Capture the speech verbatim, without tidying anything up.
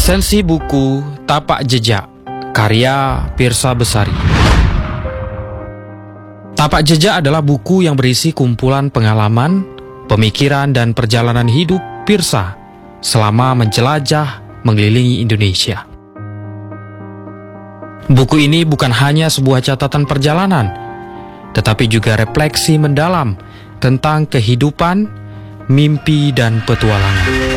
Esensi buku Tapak Jejak, karya Pirsa Besari. Tapak Jejak adalah buku yang berisi kumpulan pengalaman, pemikiran, dan perjalanan hidup Pirsa selama menjelajah mengelilingi Indonesia. Buku ini bukan hanya sebuah catatan perjalanan, tetapi juga refleksi mendalam tentang kehidupan, mimpi, dan petualangan.